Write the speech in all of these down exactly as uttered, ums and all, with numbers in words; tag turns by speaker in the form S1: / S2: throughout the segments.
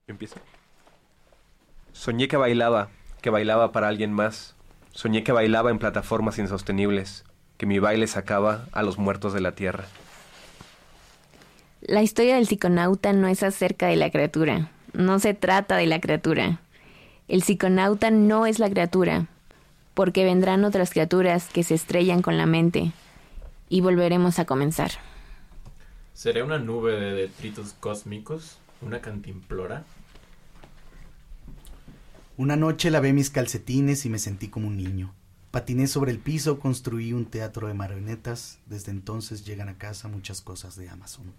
S1: Empieza. Soñé que bailaba, que bailaba para alguien más. Soñé que bailaba en plataformas insostenibles, que mi baile sacaba a los muertos de la tierra.
S2: La historia del psiconauta no es acerca de la criatura, no se trata de la criatura. El psiconauta no es la criatura, porque vendrán otras criaturas que se estrellan con la mente y volveremos a comenzar.
S3: ¿Seré una nube de detritos cósmicos? ¿Una cantimplora?
S4: Una noche lavé mis calcetines y me sentí como un niño. Patiné sobre el piso, construí un teatro de marionetas. Desde entonces llegan a casa muchas cosas de Amazon.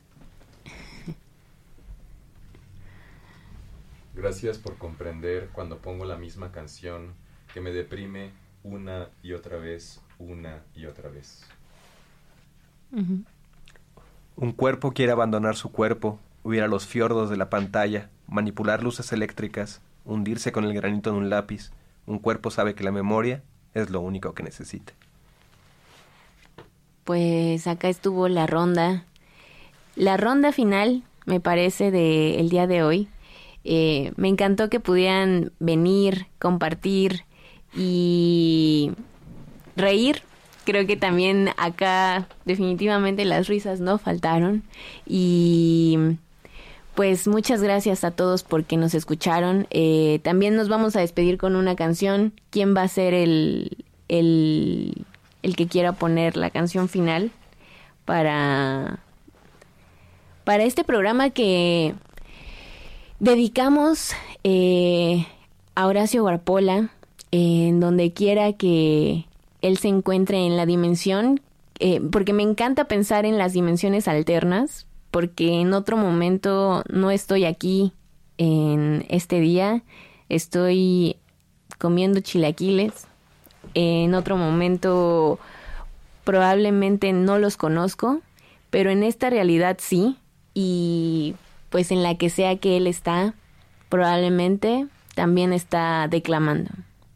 S5: Gracias por comprender cuando pongo la misma canción que me deprime una y otra vez, una y otra vez.
S2: Uh-huh.
S1: Un cuerpo quiere abandonar su cuerpo, huir a los fiordos de la pantalla, manipular luces eléctricas, hundirse con el granito en un lápiz. Un cuerpo sabe que la memoria es lo único que necesita.
S2: Pues acá estuvo la ronda. La ronda final, me parece, del día de hoy. Eh, me encantó que pudieran venir, compartir y reír. Creo que también acá definitivamente las risas no faltaron. Y pues muchas gracias a todos porque nos escucharon. Eh, también nos vamos a despedir con una canción. ¿Quién va a ser el, el, el que quiera poner la canción final para, para este programa que dedicamos eh, a Horacio Guarpola, eh, en donde quiera que él se encuentre en la dimensión, eh, porque me encanta pensar en las dimensiones alternas, porque en otro momento no estoy aquí en este día, estoy comiendo chilaquiles, en otro momento probablemente no los conozco, pero en esta realidad sí, y pues en la que sea que él está, probablemente también está declamando.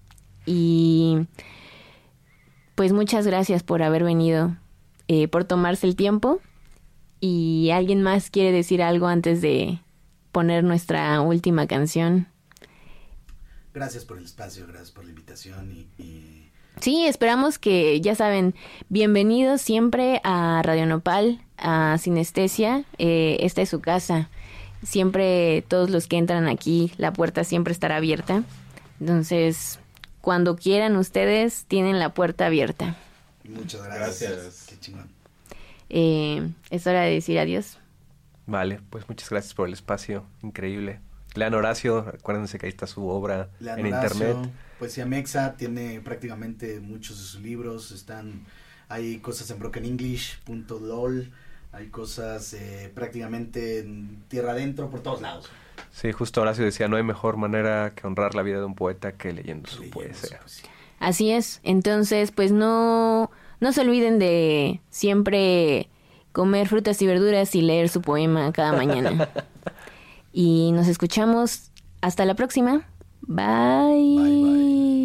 S2: Y pues muchas gracias por haber venido, eh, por tomarse el tiempo. ¿Y alguien más quiere decir algo antes de poner nuestra última canción?
S4: Gracias por el espacio, gracias por la invitación y... y...
S2: Sí, esperamos que, ya saben, bienvenidos siempre a Radio Nopal, a Sinestesia. Eh, esta es su casa. Siempre, todos los que entran aquí, la puerta siempre estará abierta. Entonces, cuando quieran ustedes, tienen la puerta abierta.
S4: Muchas gracias.
S5: Gracias.
S4: Qué chingón.
S2: Eh, es hora de decir adiós.
S1: Vale, pues muchas gracias por el espacio, increíble. Lean Horacio, acuérdense que ahí está su obra
S4: Lean
S1: en
S4: Horacio,
S1: internet.
S4: Poesía Mexa, tiene prácticamente muchos de sus libros, están, hay cosas en broken english punto lol, hay cosas eh, prácticamente en tierra adentro, por todos lados.
S1: Sí, justo Horacio decía, no hay mejor manera que honrar la vida de un poeta que leyendo su
S4: Leyendo
S1: poesía.
S4: su poesía.
S2: Así es, entonces pues no, no se olviden de siempre comer frutas y verduras y leer su poema cada mañana. Y nos escuchamos hasta la próxima. Bye.
S4: Bye, bye.